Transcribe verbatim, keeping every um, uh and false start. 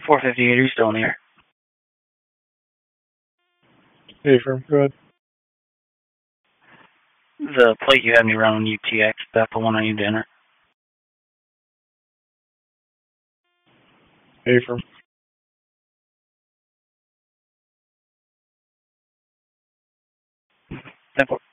four fifty-eight, are you still in the air? Hey, firm, go ahead. The plate you had me run on U T X, that's the one I need to enter. Hey, firm. ten four.